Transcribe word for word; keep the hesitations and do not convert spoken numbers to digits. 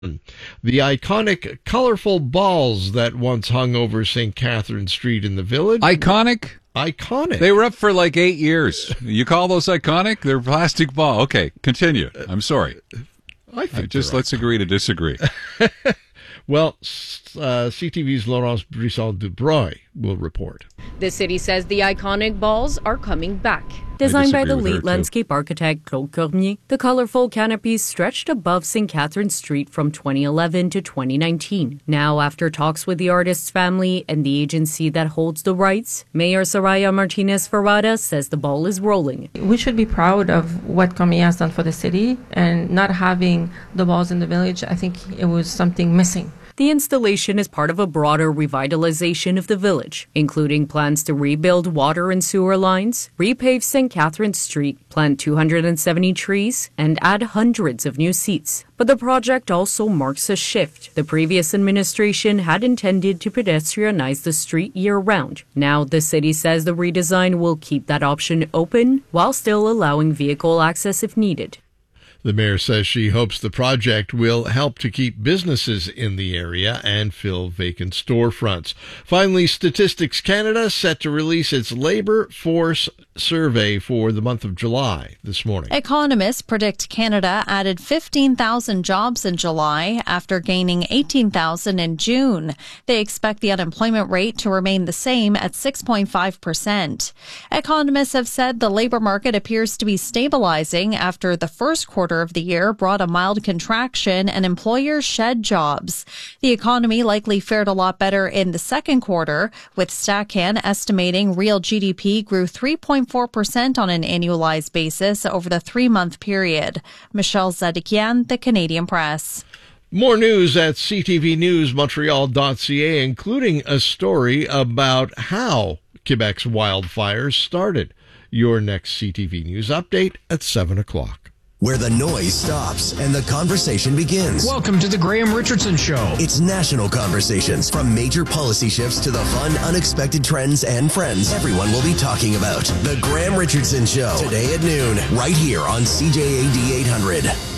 The iconic, colorful balls that once hung over Saint Catherine Street in the Village. Iconic? Iconic. They were up for like eight years. You call those iconic? They're plastic ball. Okay, continue. I'm sorry. I think I just right. Let's agree to disagree. Well, uh, C T V's Laurence Brisson-Dubreuil will report. The city says the iconic balls are coming back. Designed by the late landscape architect Claude Cormier, the colorful canopies stretched above Saint Catherine Street from twenty eleven to twenty nineteen. Now, after talks with the artist's family and the agency that holds the rights, Mayor Soraya Martinez-Ferrada says the ball is rolling. We should be proud of what Cormier has done for the city, and not having the balls in the village, I think it was something missing. The installation is part of a broader revitalization of the village, including plans to rebuild water and sewer lines, repave Saint Catherine Street, plant two hundred seventy trees, and add hundreds of new seats. But the project also marks a shift. The previous administration had intended to pedestrianize the street year-round. Now, the city says the redesign will keep that option open while still allowing vehicle access if needed. The mayor says she hopes the project will help to keep businesses in the area and fill vacant storefronts. Finally, Statistics Canada set to release its labor force survey for the month of July this morning. Economists predict Canada added fifteen thousand jobs in July after gaining eighteen thousand in June. They expect the unemployment rate to remain the same at six point five percent. Economists have said the labor market appears to be stabilizing after the first quarter of the year brought a mild contraction and employers shed jobs. The economy likely fared a lot better in the second quarter, with StatCan estimating real G D P grew three point four percent on an annualized basis over the three-month period. Michelle Zadikian, The Canadian Press. More news at c t v news montreal dot c a, including a story about how Quebec's wildfires started. Your next C T V News update at seven o'clock. Where the noise stops and the conversation begins. Welcome to the Graham Richardson Show. It's national conversations, from major policy shifts to the fun, unexpected trends and friends everyone will be talking about. The Graham Richardson Show, today at noon, right here on C J A D eight hundred.